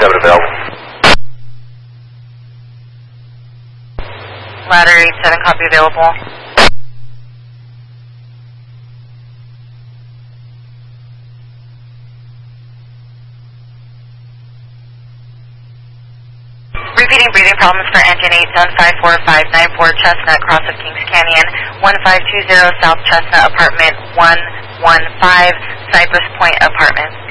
87 available. Ladder 87, copy available. Repeating breathing problems for engine 8754594 Chestnut, cross of Kings Canyon, 1520 South Chestnut, apartment 115, Cypress Point Apartments.